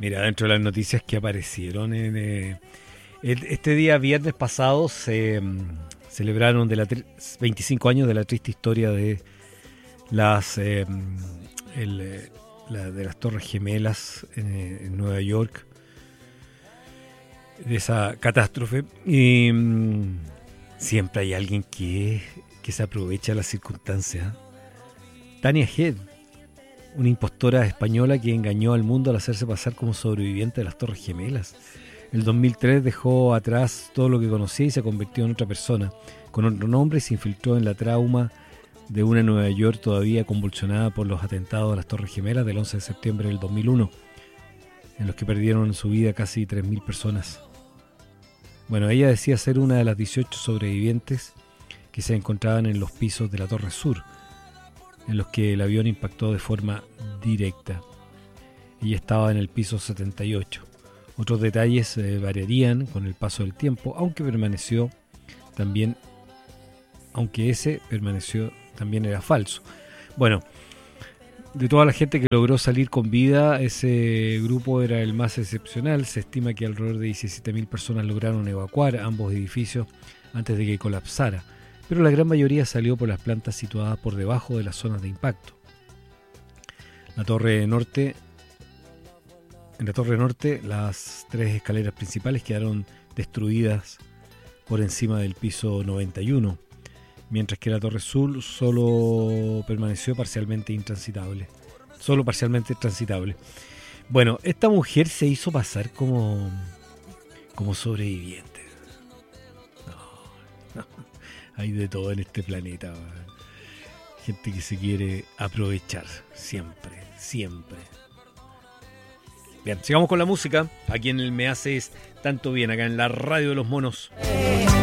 Mira, dentro de las noticias que aparecieron este día, viernes pasado, se celebraron 25 años de la triste historia de las de las Torres Gemelas en Nueva York, de esa catástrofe. Y siempre hay alguien que se aprovecha de las circunstancias. Tania Head, una impostora española que engañó al mundo al hacerse pasar como sobreviviente de las Torres Gemelas. En el 2003 dejó atrás todo lo que conocía y se convirtió en otra persona, con otro nombre, y se infiltró en la trauma de una Nueva York todavía convulsionada por los atentados a las Torres Gemelas del 11 de septiembre del 2001, en los que perdieron su vida casi 3.000 personas. Bueno, ella decía ser una de las 18 sobrevivientes que se encontraban en los pisos de la Torre Sur, en los que el avión impactó de forma directa. Ella estaba en el piso 78. Otros detalles variarían con el paso del tiempo, aunque ese permaneció también era falso. Bueno, de toda la gente que logró salir con vida, ese grupo era el más excepcional. Se estima que alrededor de 17.000 personas lograron evacuar ambos edificios antes de que colapsara, pero la gran mayoría salió por las plantas situadas por debajo de las zonas de impacto. En la Torre Norte, las 3 escaleras principales quedaron destruidas por encima del piso 91, mientras que la Torre Sur solo permaneció parcialmente transitable. Bueno, esta mujer se hizo pasar como sobreviviente. No. Hay de todo en este planeta. Gente que se quiere aprovechar. Siempre. Bien, sigamos con la música. Aquí en el Me Haces Tanto Bien, acá en la Radio de los Monos.